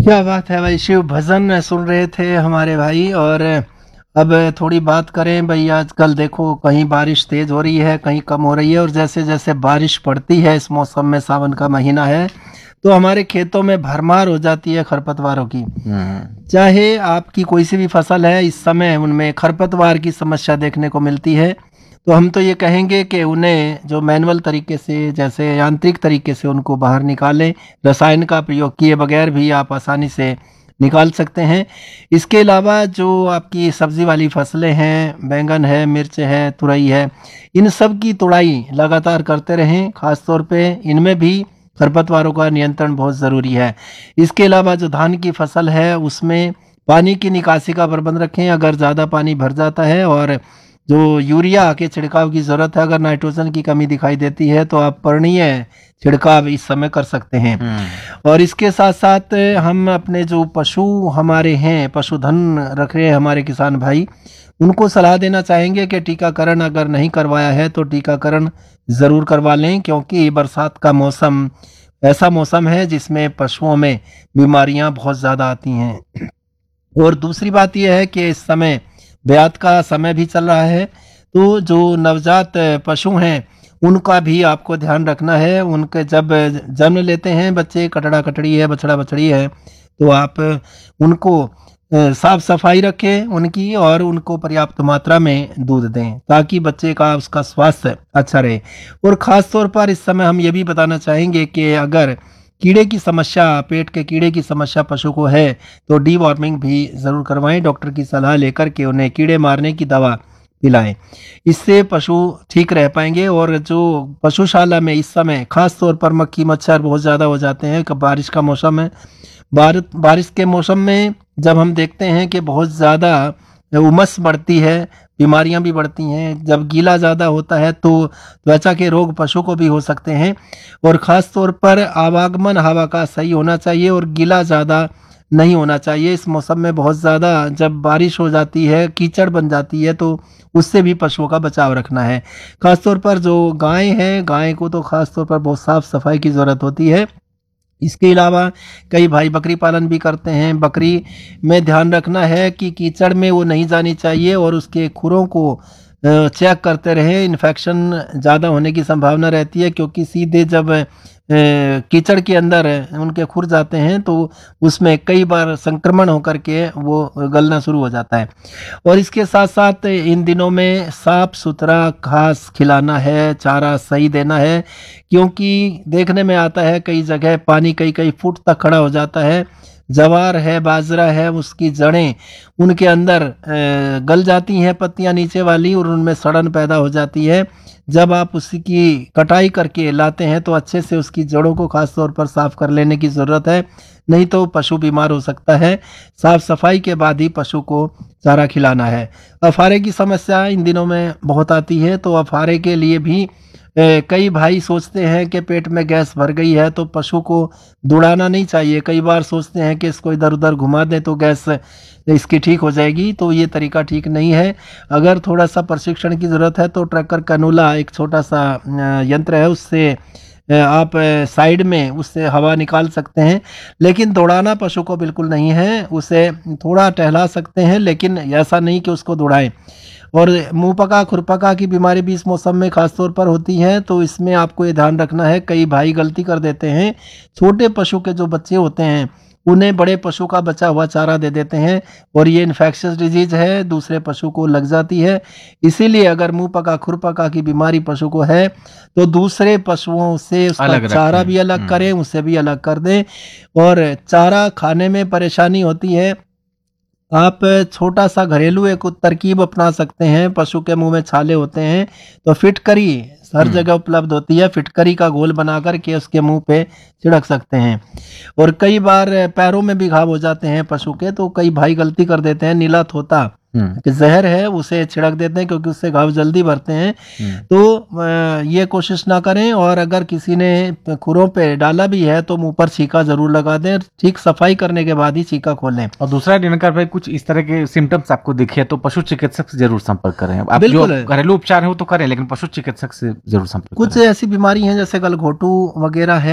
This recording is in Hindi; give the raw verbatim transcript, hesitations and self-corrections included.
क्या बात है भाई, शिव भजन सुन रहे थे हमारे भाई। और अब थोड़ी बात करें भाई, आजकल देखो कहीं बारिश तेज हो रही है, कहीं कम हो रही है। और जैसे जैसे बारिश पड़ती है इस मौसम में, सावन का महीना है, तो हमारे खेतों में भरमार हो जाती है खरपतवारों की। हम्म। चाहे आपकी कोई सी भी फसल है, इस समय उनमें खरपतवार की समस्या देखने को मिलती है। तो हम तो ये कहेंगे कि उन्हें जो मैनुअल तरीके से, जैसे यांत्रिक तरीके से उनको बाहर निकालें। रसायन का प्रयोग किए बगैर भी आप आसानी से निकाल सकते हैं। इसके अलावा जो आपकी सब्जी वाली फसलें हैं, बैंगन है, मिर्च है, तुरई है, इन सब की तुड़ाई लगातार करते रहें। खास तौर पे इनमें भी खरपतवारों का नियंत्रण बहुत ज़रूरी है। इसके अलावा जो धान की फसल है उसमें पानी की निकासी का प्रबंध रखें। अगर ज़्यादा पानी भर जाता है और जो यूरिया के छिड़काव की ज़रूरत है, अगर नाइट्रोजन की कमी दिखाई देती है, तो आप पर्णीय छिड़काव इस समय कर सकते हैं। हम्म। और इसके साथ साथ हम अपने जो पशु हमारे हैं, पशुधन रख रहे हैं हमारे किसान भाई, उनको सलाह देना चाहेंगे कि टीकाकरण अगर नहीं करवाया है तो टीकाकरण ज़रूर करवा लें। क्योंकि बरसात का मौसम ऐसा मौसम है जिसमें पशुओं में बीमारियां बहुत ज़्यादा आती हैं। और दूसरी बात यह है कि इस समय ब्यात का समय भी चल रहा है, तो जो नवजात पशु हैं उनका भी आपको ध्यान रखना है। उनके जब जन्म लेते हैं बच्चे, कटड़ा कटड़ी है, बछड़ा बछड़ी है, तो आप उनको अ, साफ सफाई रखें उनकी, और उनको पर्याप्त मात्रा में दूध दें ताकि बच्चे का, उसका स्वास्थ्य अच्छा रहे। और ख़ास तौर पर इस समय हम ये भी बताना चाहेंगे कि अगर कीड़े की समस्या, पेट के कीड़े की समस्या पशु को है, तो डी वार्मिंग भी ज़रूर करवाएं। डॉक्टर की सलाह लेकर के उन्हें कीड़े मारने की दवा पिलाएं। इससे पशु ठीक रह पाएंगे। और जो पशुशाला में इस समय खास तौर पर मक्खी मच्छर बहुत ज़्यादा हो जाते हैं, कब बारिश का मौसम है, बार, बारिश के मौसम में जब हम देखते हैं कि बहुत ज़्यादा उमस बढ़ती है, बीमारियां भी बढ़ती हैं। जब गीला ज़्यादा होता है तो त्वचा के रोग पशु को भी हो सकते हैं। और ख़ास तौर पर आवागमन हवा का सही होना चाहिए और गीला ज़्यादा नहीं होना चाहिए। इस मौसम में बहुत ज़्यादा जब बारिश हो जाती है, कीचड़ बन जाती है, तो उससे भी पशुओं का बचाव रखना है। ख़ासतौर पर जो गाय हैं, गाय को तो ख़ास तौर पर बहुत साफ़ सफाई की ज़रूरत होती है। इसके अलावा कई भाई बकरी पालन भी करते हैं। बकरी में ध्यान रखना है कि कीचड़ में वो नहीं जानी चाहिए और उसके खुरों को अ, चेक करते रहें। इन्फेक्शन ज़्यादा होने की संभावना रहती है, क्योंकि सीधे जब अ, कीचड़ के अंदर उनके खुर जाते हैं तो उसमें कई बार संक्रमण होकर के वो गलना शुरू हो जाता है। और इसके साथ साथ इन दिनों में साफ सुथरा घास खिलाना है, चारा सही देना है। क्योंकि देखने में आता है कई जगह पानी कई कई फुट तक खड़ा हो जाता है। जवार है, बाजरा है, उसकी जड़ें उनके अंदर अ, गल जाती हैं, पत्तियां नीचे वाली, और उनमें सड़न पैदा हो जाती है। जब आप उसकी कटाई करके लाते हैं तो अच्छे से उसकी जड़ों को खास तौर पर साफ कर लेने की ज़रूरत है, नहीं तो पशु बीमार हो सकता है। साफ सफाई के बाद ही पशु को चारा खिलाना है। अफारे की समस्या इन दिनों में बहुत आती है, तो अफारे के लिए भी ए, कई भाई सोचते हैं कि पेट में गैस भर गई है तो पशु को दौड़ाना नहीं चाहिए। कई बार सोचते हैं कि इसको इधर उधर घुमा दें तो गैस इसकी ठीक हो जाएगी, तो ये तरीका ठीक नहीं है। अगर थोड़ा सा प्रशिक्षण की ज़रूरत है तो ट्रैकर कैनुला एक छोटा सा अ, यंत्र है, उससे अ, आप अ, साइड में उससे हवा निकाल सकते हैं। लेकिन दौड़ाना पशु को बिल्कुल नहीं है, उसे थोड़ा टहला सकते हैं, लेकिन ऐसा नहीं कि उसको दौड़ाएं। और मुंह पका खुरपका की बीमारी भी इस मौसम में खास तौर पर होती है, तो इसमें आपको ये ध्यान रखना है। कई भाई गलती कर देते हैं, छोटे पशु के जो बच्चे होते हैं उन्हें बड़े पशु का बचा हुआ चारा दे देते हैं, और ये इन्फेक्शियस डिजीज है, दूसरे पशु को लग जाती है। इसीलिए अगर मुंह पका खुरपका की बीमारी पशु को है तो दूसरे पशुओं से उसका अलग चारा रखें। भी अलग हम्म। करें, उसे भी अलग कर दें। और चारा खाने में परेशानी होती है, आप छोटा सा घरेलू एक तरकीब अपना सकते हैं। पशु के मुंह में छाले होते हैं तो फिटकरी हर हम्म। जगह उपलब्ध होती है, फिटकरी का घोल बना करके उसके मुंह पे छिड़क सकते हैं। और कई बार पैरों में भी घाव हो जाते हैं पशु के, तो कई भाई गलती कर देते हैं, नीला थोता हम्म। कि जहर है उसे छिड़क देते हैं, क्योंकि उससे घाव जल्दी भरते हैं। हम्म। तो अ, ये कोशिश ना करें। और अगर किसी ने खुरों पे डाला भी है तो मुंह पर छीका जरूर लगा दें, ठीक सफाई करने के बाद ही छीका खोलें। और दूसरा दिनकर भाई, कुछ इस तरह के सिम्टम्स आपको दिखे तो पशु चिकित्सक से जरूर संपर्क करें। आप जो बिल्कुल। घरेलू उपचार है वो तो करें, लेकिन पशु चिकित्सक से जरूर संपर्क कुछ करें। ऐसी बीमारी हैं जैसे गलघोटू वगैरह है,